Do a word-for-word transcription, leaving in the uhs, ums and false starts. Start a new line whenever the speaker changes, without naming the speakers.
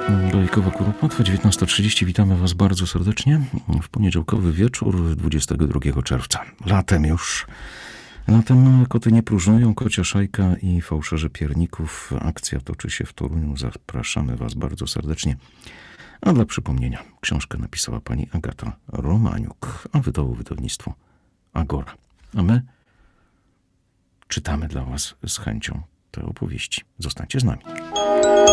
Bajkowa Kuropatwa, dziewiętnasta trzydzieści. Witamy Was bardzo serdecznie w poniedziałkowy wieczór dwudziestego drugiego czerwca. Latem już. Latem koty nie próżnują, kocia szajka i fałszerze pierników. Akcja toczy się w Toruniu. Zapraszamy Was bardzo serdecznie. A dla przypomnienia, książkę napisała pani Agata Romaniuk, a wydało wydawnictwo Agora. A my czytamy dla Was z chęcią te opowieści. Zostańcie z nami.